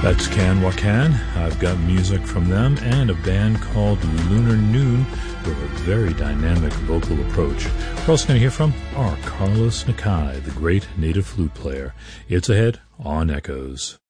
That's Can What Can. I've got music from them and a band called Lunar Noon with a very dynamic vocal approach. We're also going to hear from our Carlos Nakai, the great native flute player. It's ahead on Echoes.